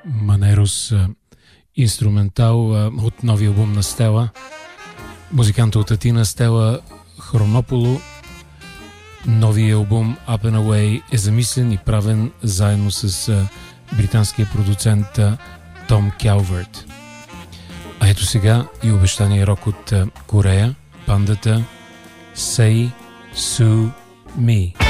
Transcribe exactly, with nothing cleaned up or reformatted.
Манерос инструментал от новия албум на Стела. Музиканта от Атина Стела Хронополо. Новия албум Up and Away е замислен и правен заедно с британския продуцент Том Калверт. А ето сега и обещания рок от Корея, бандата Say Sue Me.